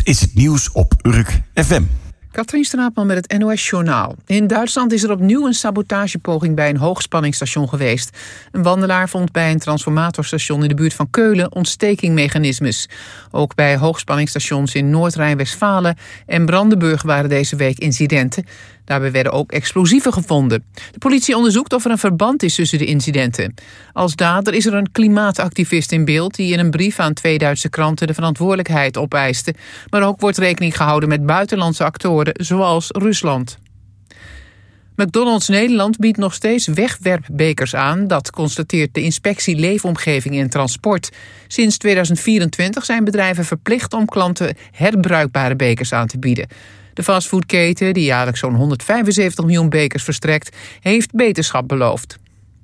is het nieuws op Urk FM. Katrien Straatman met het NOS-journaal. In Duitsland is er opnieuw een sabotagepoging bij een hoogspanningsstation geweest. Een wandelaar vond bij een transformatorstation in de buurt van Keulen ontstekingmechanismes. Ook bij hoogspanningsstations in Noord-Rijn-Westfalen en Brandenburg waren deze week incidenten. Daarbij werden ook explosieven gevonden. De politie onderzoekt of er een verband is tussen de incidenten. Als dader is er een klimaatactivist in beeld die in een brief aan 2 Duitse kranten de verantwoordelijkheid opeiste. Maar ook wordt rekening gehouden met buitenlandse actoren zoals Rusland. McDonald's Nederland biedt nog steeds wegwerpbekers aan. Dat constateert de inspectie Leefomgeving en Transport. Sinds 2024 zijn bedrijven verplicht om klanten herbruikbare bekers aan te bieden. De fastfoodketen, die jaarlijks zo'n 175 miljoen bekers verstrekt, heeft beterschap beloofd.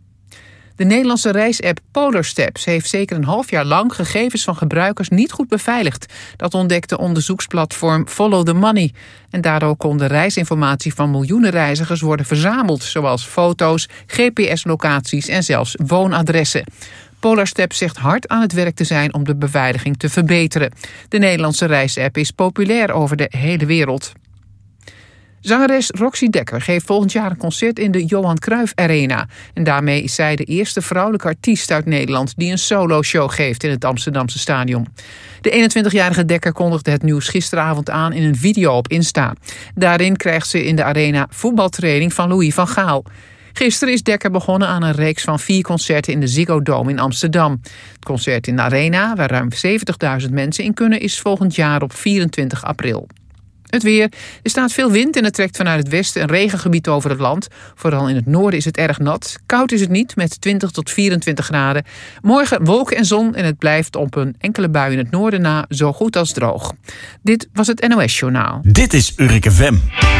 De Nederlandse reisapp Polarsteps heeft zeker een half jaar lang gegevens van gebruikers niet goed beveiligd. Dat ontdekte onderzoeksplatform Follow the Money. En daardoor kon de reisinformatie van miljoenen reizigers worden verzameld, zoals foto's, GPS-locaties en zelfs woonadressen. Polarsteps zegt hard aan het werk te zijn om de beveiliging te verbeteren. De Nederlandse reisapp is populair over de hele wereld. Zangeres Roxy Dekker geeft volgend jaar een concert in de Johan Cruijff Arena. En daarmee is zij de eerste vrouwelijke artiest uit Nederland die een solo-show geeft in het Amsterdamse stadion. De 21-jarige Dekker kondigde het nieuws gisteravond aan in een video op Insta. Daarin krijgt ze in de arena voetbaltraining van Louis van Gaal. Gisteren is Dekker begonnen aan een reeks van 4 concerten in de Ziggo Dome in Amsterdam. Het concert in de arena, waar ruim 70.000 mensen in kunnen, is volgend jaar op 24 april. Het weer. Er staat veel wind en het trekt vanuit het westen een regengebied over het land. Vooral in het noorden is het erg nat. Koud is het niet, met 20 tot 24 graden. Morgen wolken en zon en het blijft op een enkele bui in het noorden na zo goed als droog. Dit was het NOS-journaal. Dit is Urk FM.